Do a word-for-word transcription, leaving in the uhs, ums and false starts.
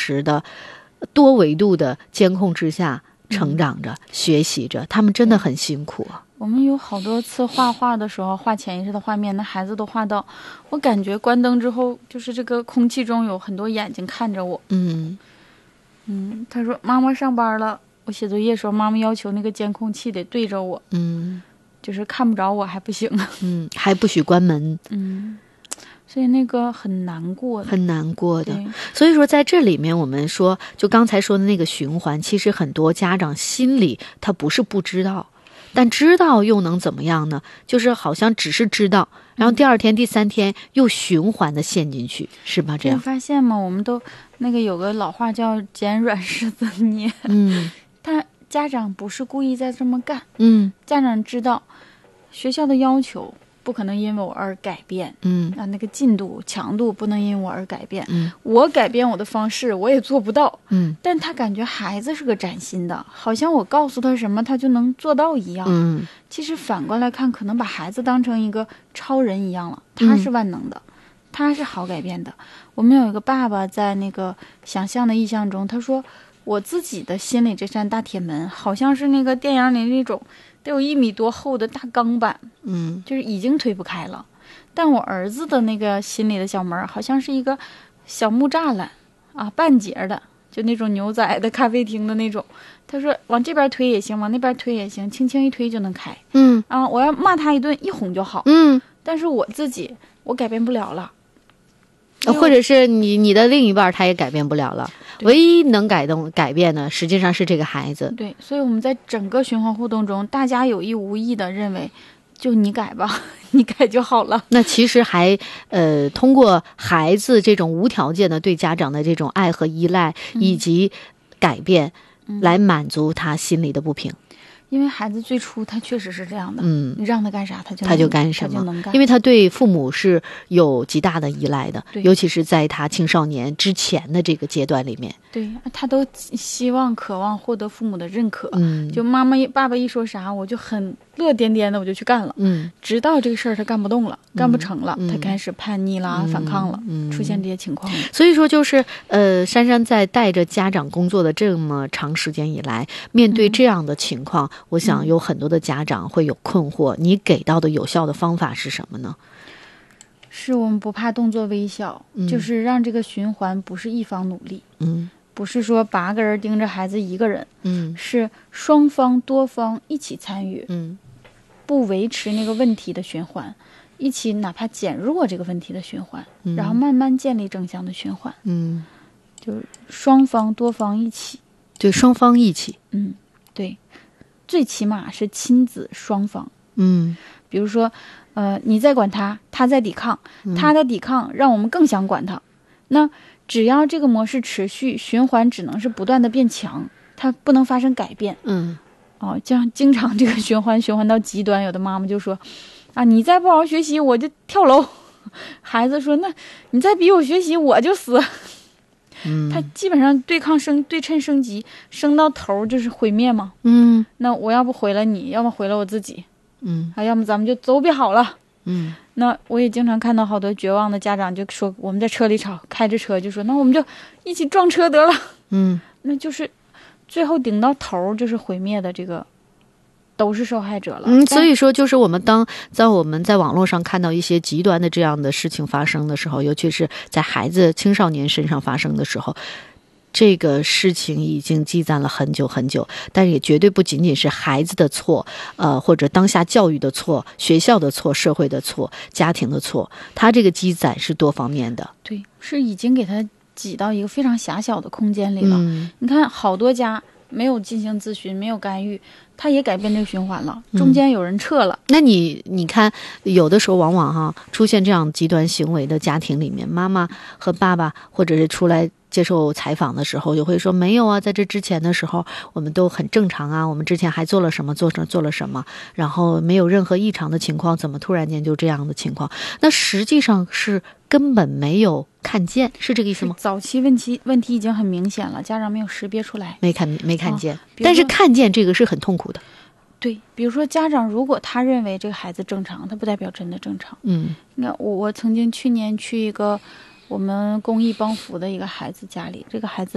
时的多维度的监控之下成长着、嗯、学习着，他们真的很辛苦啊。 我们有好多次画画的时候，画潜意识的画面，那孩子都画到我感觉关灯之后，就是这个空气中有很多眼睛看着我。 嗯嗯，他说妈妈上班了，我写作业的时候妈妈要求那个监控器得对着我， 嗯， 就是看不着我还不行， 嗯，还不许关门。 嗯，所以那个很难过的， 很难过的。所以说在这里面我们说，就刚才说的那个循环，其实很多家长心里他不是不知道，但知道又能怎么样呢？就是好像只是知道，然后第二天、嗯、第三天又循环的陷进去，是吧？这样发现吗？我们都那个有个老话叫捡软柿子捏， 嗯， 但家长不是故意在这么干， 嗯， 家长知道学校的要求不可能因为我而改变， 嗯， 啊，那个进度强度不能因为我而改变， 嗯， 我改变我的方式我也做不到， 嗯， 但他感觉孩子是个崭新的，好像我告诉他什么他就能做到一样， 嗯， 其实反过来看，可能把孩子当成一个超人一样了，他是万能的，嗯、他是好改变的。我们有一个爸爸在那个想象的意象中，他说我自己的心里这扇大铁门好像是那个电影里那种得有一米多厚的大钢板， 嗯， 就是已经推不开了。但我儿子的那个心里的小门好像是一个小木栅栏啊，半截的，就那种牛仔的咖啡厅的那种。他说往这边推也行，往那边推也行，轻轻一推就能开。 嗯啊，我要骂他一顿一哄就好。 嗯， 但是我自己我改变不了了， 或者是你你的另一半他也改变不了了。唯一能改动改变的实际上是这个孩子。 对，所以我们在整个循环互动中，大家有意无意的认为就你改吧，你改就好了。 那其实还呃通过孩子这种无条件的对家长的这种爱和依赖、嗯、以及改变、嗯、来满足他心里的不平。 因为孩子最初他确实是这样的， 嗯， 你让他干啥他就他就干什么， 他就能干， 因为他对父母是有极大的依赖的，尤其是在他青少年之前的这个阶段里面， 对，他都希望渴望获得父母的认可， 嗯， 就妈妈爸爸一说啥我就很乐颠颠的我就去干了， 嗯， 直到这个事儿他干不动了、嗯、干不成了、嗯、他开始叛逆啦、嗯、反抗了、嗯、出现这些情况。 所以说就是呃，珊珊在带着家长工作的这么长时间以来，面对这样的情况、嗯、我想有很多的家长会有困惑、嗯、你给到的有效的方法是什么呢？ 是我们不怕动作微小、嗯、就是让这个循环不是一方努力， 嗯， 不是说八个人盯着孩子一个人， 嗯， 是双方多方一起参与， 嗯， 不维持那个问题的循环，一起哪怕减弱这个问题的循环、嗯、然后慢慢建立正向的循环， 嗯， 就是双方多方一起， 对，双方一起， 嗯，对，最起码是亲子双方， 嗯， 比如说呃，你在管他，他在抵抗、嗯、他的抵抗让我们更想管他，那只要这个模式持续，循环只能是不断的变强，它不能发生改变。 嗯， 哦，这样经常这个循环循环到极端，有的妈妈就说啊，你再不好好学习我就跳楼，孩子说那你再逼我学习我就死。 嗯， 他基本上对抗升对称升级升到头就是毁灭嘛。 嗯， 那我要不毁了你，要么毁了我自己。 嗯， 啊，要么咱们就都别好了。 嗯， 那我也经常看到好多绝望的家长就说，我们在车里吵，开着车就说那我们就一起撞车得了。 嗯， 那就是最后顶到头就是毁灭的，这个都是受害者了。 嗯，所以说就是我们当在我们在网络上看到一些极端的这样的事情发生的时候，尤其是在孩子青少年身上发生的时候，这个事情已经积攒了很久很久，但也绝对不仅仅是孩子的错，呃，或者当下教育的错、学校的错、社会的错、家庭的错，它这个积攒是多方面的。 对，是已经给他挤到一个非常狭小的空间里了。嗯，你看好多家没有进行咨询，没有干预，他也改变这个循环了，中间有人撤了。 嗯、那你你看，有的时候往往哈出现这样极端行为的家庭里面，妈妈和爸爸或者是出来接受采访的时候就会说，没有啊，在这之前的时候我们都很正常啊，我们之前还做了什么做什做了什么，然后没有任何异常的情况，怎么突然间就这样的情况？那实际上是根本没有看见，是这个意思吗？ 早期问题问题已经很明显了，家长没有识别出来， 没看没看见、哦、但是看见这个是很痛苦的。 对，比如说家长如果他认为这个孩子正常，他不代表真的正常。 嗯， 那我我曾经去年去一个我们公益帮扶的一个孩子家里，这个孩子